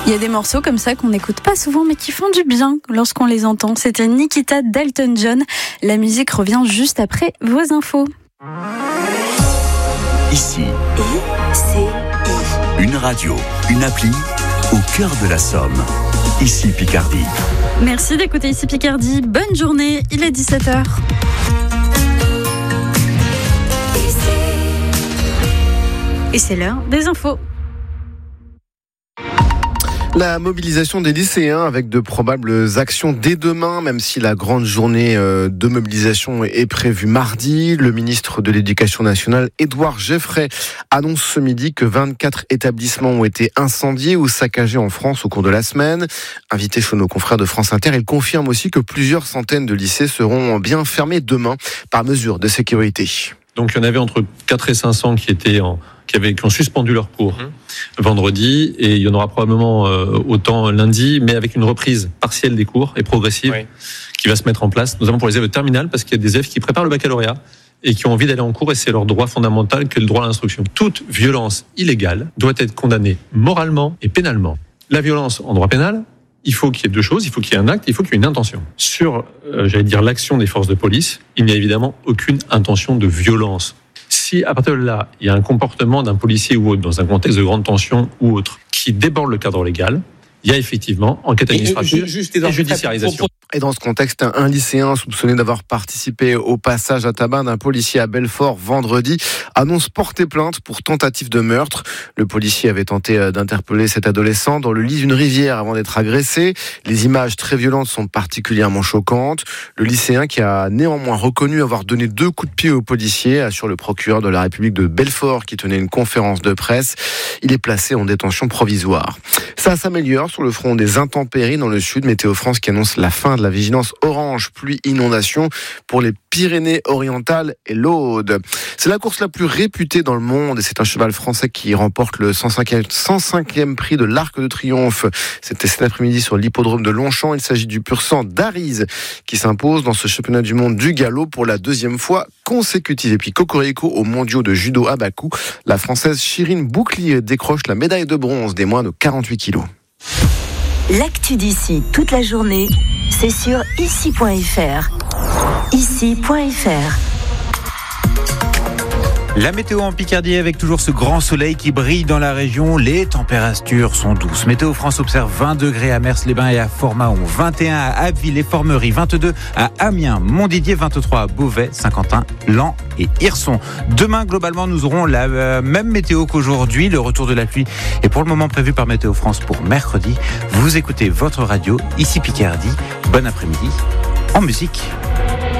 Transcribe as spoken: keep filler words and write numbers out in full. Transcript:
Il y a des morceaux comme ça qu'on n'écoute pas souvent mais qui font du bien lorsqu'on les entend. C'était Nikita d'Elton John. La musique revient juste après vos infos. Ici, I C I. une radio, une appli au cœur de la Somme. Ici Picardie. Merci d'écouter Ici Picardie. Bonne journée, il est dix-sept heures. Et c'est l'heure des infos. La mobilisation des lycéens avec de probables actions dès demain, même si la grande journée de mobilisation est prévue mardi. Le ministre de l'Éducation nationale, Édouard Geoffrey, annonce ce midi que vingt-quatre établissements ont été incendiés ou saccagés en France au cours de la semaine. Invité chez nos confrères de France Inter, il confirme aussi que plusieurs centaines de lycées seront bien fermés demain par mesure de sécurité. Donc il y en avait entre quatre et cinq cents qui étaient en Qui, avaient, qui ont suspendu leurs cours mmh. vendredi, et il y en aura probablement euh, autant lundi, mais avec une reprise partielle des cours et progressive oui. qui va se mettre en place, notamment pour les élèves de terminale, parce qu'il y a des élèves qui préparent le baccalauréat et qui ont envie d'aller en cours, et c'est leur droit fondamental que le droit à l'instruction. Toute violence illégale doit être condamnée moralement et pénalement. La violence en droit pénal, il faut qu'il y ait deux choses, il faut qu'il y ait un acte, il faut qu'il y ait une intention. Sur, euh, j'allais dire, l'action des forces de police, il n'y a évidemment aucune intention de violence. Si à partir de là, il y a un comportement d'un policier ou autre, dans un contexte de grande tension ou autre, qui déborde le cadre légal, il y a effectivement enquête administrative et, juste, et, et judiciarisation. Pour, pour... Et dans ce contexte, un lycéen soupçonné d'avoir participé au passage à tabac d'un policier à Belfort vendredi annonce porter plainte pour tentative de meurtre. Le policier avait tenté d'interpeller cet adolescent dans le lit d'une rivière avant d'être agressé. Les images très violentes sont particulièrement choquantes. Le lycéen, qui a néanmoins reconnu avoir donné deux coups de pied au policier, assure le procureur de la République de Belfort qui tenait une conférence de presse. Il est placé en détention provisoire. Ça s'améliore sur le front des intempéries dans le sud. Météo France qui annonce la fin de la vigilance orange pluie inondation pour les Pyrénées-Orientales et l'Aude. C'est la course la plus réputée dans le monde et c'est un cheval français qui remporte le cent cinquième prix de l'Arc de Triomphe. C'était cet après-midi sur l'hippodrome de Longchamp. Il s'agit du pur sang d'Arize qui s'impose dans ce championnat du monde du galop pour la deuxième fois consécutive. Et puis Cocorico aux mondiaux de judo à Bakou. La Française Chirine Bouclier décroche la médaille de bronze des moins de quarante-huit kilos. L'actu d'ici toute la journée, c'est sur ici point f r. ici point f r. La météo en Picardie avec toujours ce grand soleil qui brille dans la région. Les températures sont douces. Météo France observe vingt degrés à Mers-les-Bains et à Fort-Mahon, vingt et un à Abbeville et Formerie, vingt-deux à Amiens, Montdidier, vingt-trois à Beauvais, Saint-Quentin, Laon et Hirson. Demain, globalement, nous aurons la euh, même météo qu'aujourd'hui. Le retour de la pluie est pour le moment prévu par Météo France pour mercredi. Vous écoutez votre radio, ici Picardie. Bon après-midi en musique.